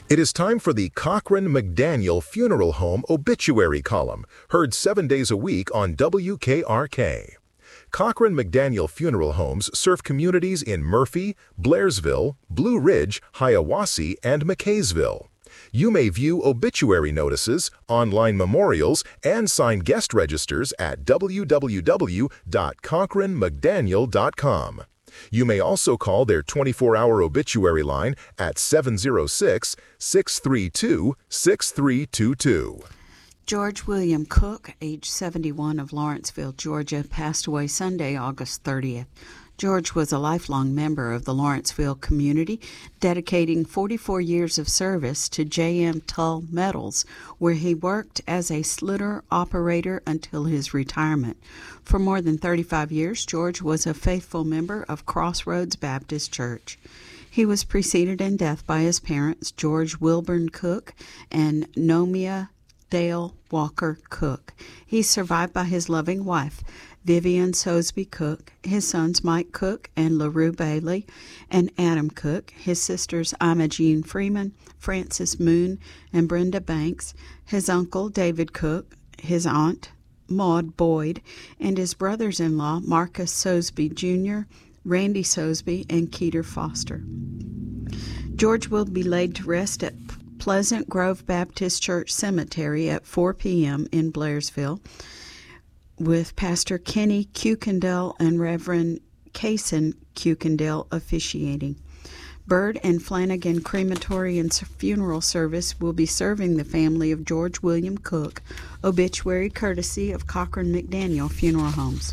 It is time for the Cochran McDaniel Funeral Home Obituary Column, heard 7 days a week on WKRK. Cochran McDaniel Funeral Homes serve communities in Murphy, Blairsville, Blue Ridge, Hiawassee, and McKaysville. You may view obituary notices, online memorials, and sign guest registers at www.cochranmcdaniel.com. You may also call their 24-hour obituary line at 706-632-6322. George William Cook, age 71, of Lawrenceville, Georgia, passed away Sunday, August 30th. George was a lifelong member of the Lawrenceville community, dedicating 44 years of service to J.M. Tull Metals, where he worked as a slitter operator until his retirement. For more than 35 years, George was a faithful member of Crossroads Baptist Church. He was preceded in death by his parents, George Wilburn Cook and Nomia Dale Walker Cook. He's survived by his loving wife, Vivian Sosby Cook, his sons Mike Cook and LaRue Bailey, and Adam Cook, his sisters Imogene Freeman, Frances Moon, and Brenda Banks, his uncle David Cook, his aunt Maud Boyd, and his brothers-in-law Marcus Sosby Jr., Randy Sosby, and Keeter Foster. George will be laid to rest at Pleasant Grove Baptist Church Cemetery at 4 p.m. in Blairsville, with Pastor Kenny Kuykendall and Reverend Kaysen Kuykendall officiating. Bird and Flanagan Crematory and Funeral Service will be serving the family of George William Cook, obituary courtesy of Cochran McDaniel Funeral Homes.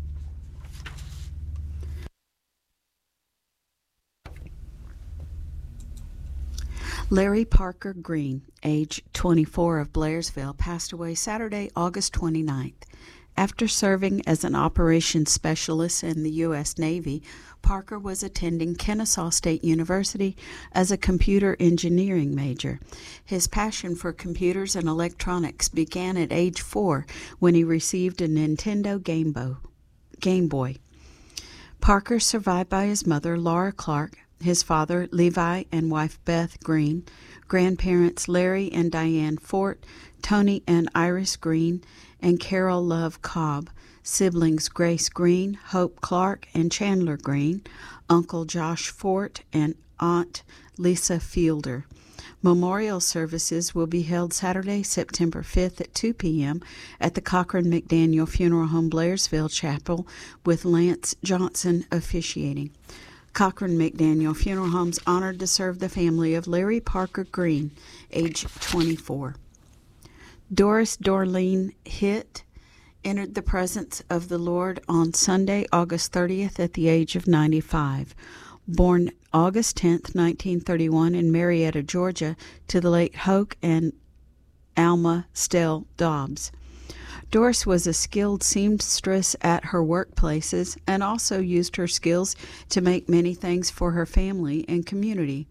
Larry Parker Green, age 24, of Blairsville, passed away Saturday, August 29th. After serving as an operations specialist in the U.S. Navy, Parker was attending Kennesaw State University as a computer engineering major. His passion for computers and electronics began at age 4 when he received a Nintendo Game Boy. Parker survived by his mother, Laura Clark, his father, Levi, and wife, Beth Green, grandparents, Larry and Diane Fort, Tony and Iris Green, and Carol Love Cobb, siblings Grace Green, Hope Clark, and Chandler Green, Uncle Josh Fort, and Aunt Lisa Fielder. Memorial services will be held Saturday, September 5th at 2 p.m. at the Cochran McDaniel Funeral Home Blairsville Chapel, with Lance Johnson officiating. Cochran McDaniel Funeral Homes honored to serve the family of Larry Parker Green, age 24. Doris Dorleen Hitt entered the presence of the Lord on Sunday, August 30th at the age of 95. Born August 10th, 1931 in Marietta, Georgia, to the late Hoke and Alma Stell Dobbs. Doris was a skilled seamstress at her workplaces and also used her skills to make many things for her family and community.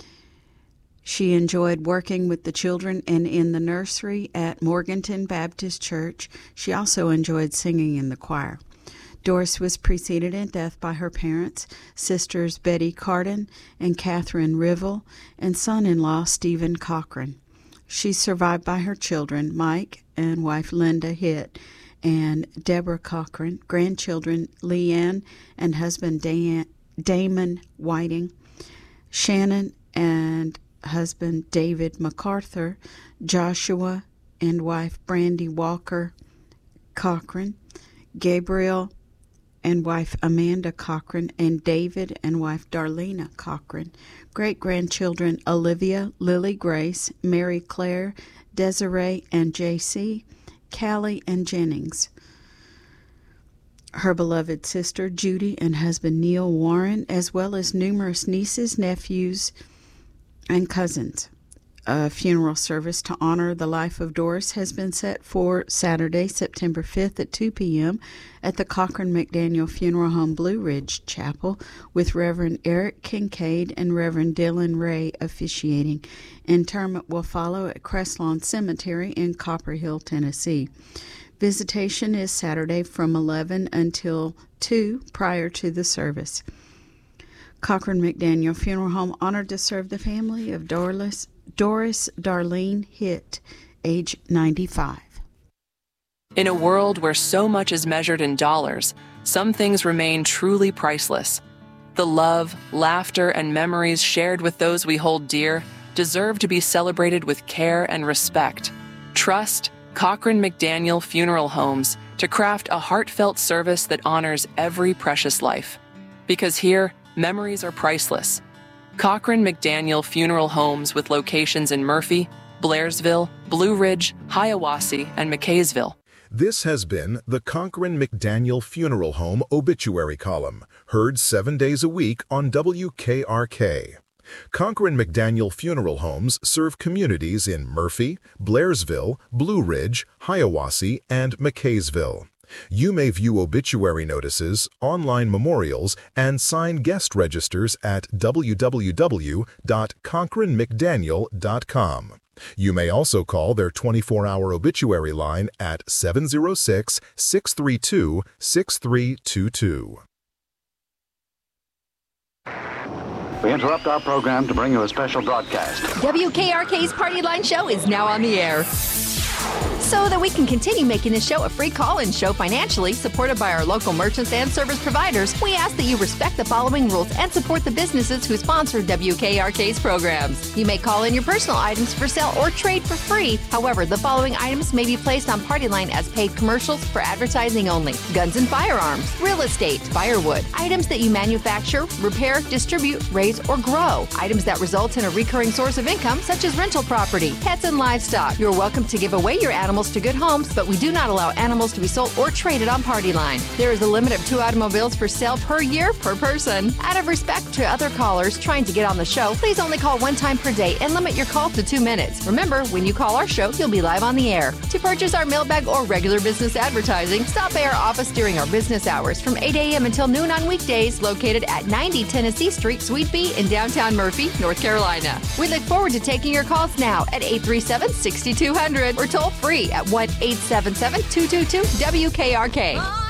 She enjoyed working with the children and in the nursery at Morganton Baptist Church. She also enjoyed singing in the choir. Doris was preceded in death by her parents, sisters Betty Carden and Catherine Rivel, and son-in-law Stephen Cochran. She's survived by her children, Mike and wife Linda Hitt, and Deborah Cochran, grandchildren Leanne and husband Damon Whiting, Shannon and husband David MacArthur, Joshua and wife Brandy Walker Cochran, Gabriel and wife Amanda Cochran, and David and wife Darlena Cochran. Great-grandchildren Olivia, Lily Grace, Mary Claire, Desiree and J.C., Callie and Jennings. Her beloved sister Judy and husband Neil Warren, as well as numerous nieces, nephews, and cousins. A funeral service to honor the life of Doris has been set for Saturday, September 5th at 2 p.m. at the Cochran McDaniel Funeral Home Blue Ridge Chapel, with Reverend Eric Kincaid and Reverend Dylan Ray officiating. Interment will follow at Crestlawn Cemetery in Copper Hill, Tennessee. Visitation is Saturday from 11 until 2 prior to the service. Cochran McDaniel Funeral Home honored to serve the family of Doris Darlene Hitt, age 95. In a world where so much is measured in dollars, some things remain truly priceless. The love, laughter, and memories shared with those we hold dear deserve to be celebrated with care and respect. Trust Cochran McDaniel Funeral Homes to craft a heartfelt service that honors every precious life. Because here, memories are priceless. Cochran McDaniel Funeral Homes with locations in Murphy, Blairsville, Blue Ridge, Hiawassee, and McKaysville. This has been the Cochran McDaniel Funeral Home Obituary Column, heard 7 days a week on WKRK. Cochran McDaniel Funeral Homes serve communities in Murphy, Blairsville, Blue Ridge, Hiawassee, and McKaysville. You may view obituary notices, online memorials, and sign guest registers at www.cochranmcdaniel.com. You may also call their 24-hour obituary line at 706-632-6322. We interrupt our program to bring you a special broadcast. WKRK's Party Line Show is now on the air. So that we can continue making this show a free call-in show financially, supported by our local merchants and service providers, we ask that you respect the following rules and support the businesses who sponsor WKRK's programs. You may call in your personal items for sale or trade for free. However, the following items may be placed on Party Line as paid commercials for advertising only: guns and firearms, real estate, firewood, items that you manufacture, repair, distribute, raise, or grow, items that result in a recurring source of income, such as rental property, pets, and livestock. You're welcome to give away your animals to good homes, but we do not allow animals to be sold or traded on Party Line. There is a limit of 2 automobiles for sale per year per person. Out of respect to other callers trying to get on the show, please only call 1 time per day and limit your call to 2 minutes. Remember, when you call our show, you'll be live on the air. To purchase our mailbag or regular business advertising, stop by our office during our business hours from 8 a.m. until noon on weekdays, located at 90 Tennessee Street, Suite B in downtown Murphy, North Carolina. We look forward to taking your calls now at 837-6200 or toll free at 1-877-222-WKRK.